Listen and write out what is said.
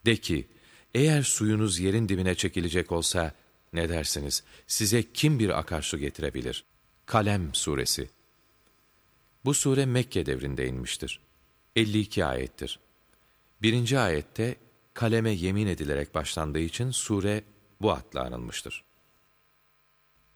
De ki, eğer suyunuz yerin dibine çekilecek olsa, ne dersiniz? Size kim bir akarsu getirebilir? Kalem suresi. Bu sure Mekke devrinde inmiştir. 52 ayettir. 1. ayette kaleme yemin edilerek başlandığı için sure bu adla anılmıştır.